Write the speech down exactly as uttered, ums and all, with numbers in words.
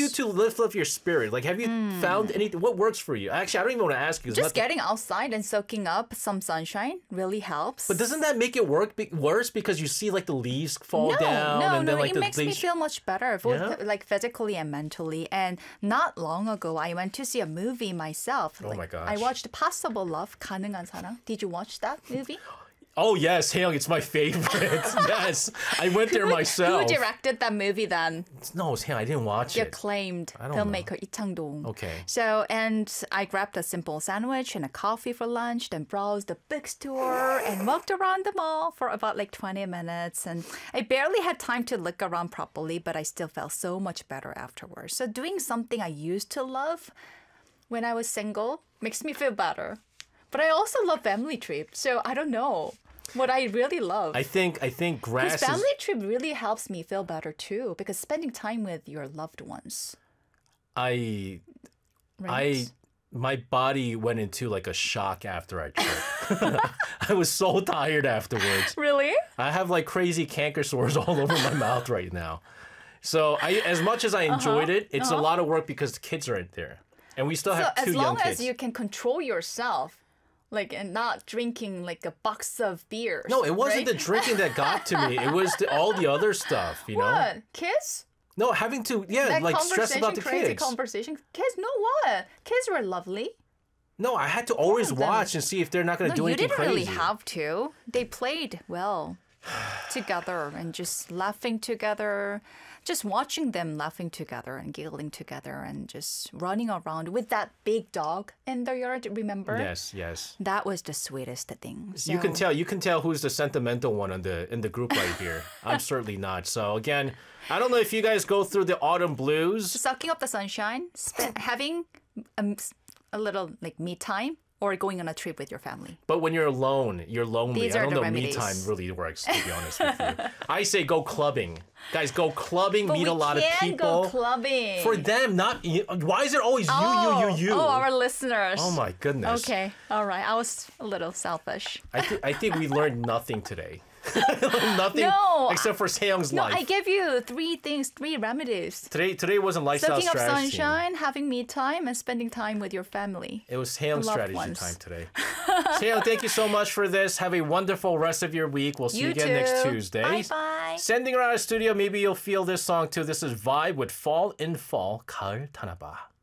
do to lift up your spirit? Like, have you mm. found anything? What works for you? Actually, I don't even want to ask you. Just getting outside and soaking up some sunshine really helps. But doesn't that make it work be- worse because you see like the leaves fall no, down? No, and no, then, like, it the makes leaves... me feel much better, both yeah? like physically and mentally. And not long ago, I went to see a movie myself. Oh like, my gosh. I watched Possible Love, 가능한 사랑. Did you watch that movie? Oh, yes. Haeyoung, it's my favorite. Yes. I went there who, myself. Who directed that movie then? No, Haeyoung, I didn't watch the it. acclaimed filmmaker know. Lee Chang-dong. Okay. So, and I grabbed a simple sandwich and a coffee for lunch, then browsed the bookstore and walked around the mall for about like twenty minutes. And I barely had time to look around properly, but I still felt so much better afterwards. So doing something I used to love when I was single makes me feel better. But I also love family trips, so I don't know what I really love. I think I think grass Because family is... trip really helps me feel better too, because spending time with your loved ones. I Right? I my body went into like a shock after I tripped. I was so tired afterwards. Really? I have like crazy canker sores all over my mouth right now. So I as much as I enjoyed uh-huh. it, it's uh-huh. a lot of work because the kids aren't there. And we still So have two as young long kids. as you can control yourself, like, and not drinking like a box of beers. No, it wasn't right? the drinking that got to me. It was the, all the other stuff, you know? What? Kids? No, having to, yeah, That like stress conversation, about the crazy kids. conversation. Kids, no what? Kids were lovely. No, I had to always Yeah, then- watch and see if they're not going to No, do you anything didn't crazy. really have to. They played well together and just laughing together, just watching them laughing together and giggling together and just running around with that big dog in the yard, remember? Yes, yes. That was the sweetest thing. You can So- tell. You can tell who's the sentimental one in the in the group right here. I'm certainly not. So again, I don't know if you guys go through the autumn blues. Sucking up the sunshine, sp- having um, a little like me time, or going on a trip with your family. But when you're alone, you're lonely. These I are don't the know. Me remedies. time really works. To be honest with you, I say go clubbing, guys. Go clubbing. But meet we a lot of can people. go clubbing. For them, not you. Why is it always you, oh, you, you, you? Oh, our listeners. Oh my goodness. Okay, all right. I was a little selfish. I, th- I think we learned nothing today. Nothing No, except for Seyoung's No, life. I gave you three things, three remedies. Today, today wasn't lifestyle Soaking up strategy. sunshine, having me time, and spending time with your family. It was Seyoung's Loved strategy ones. time today. Seyoung, thank you so much for this. Have a wonderful rest of your week. We'll see you, You again too. next Tuesday. Bye-bye. Sending her out of studio, maybe you'll feel this song too. This is Vibe with Fall in Fall, 가을 타나봐.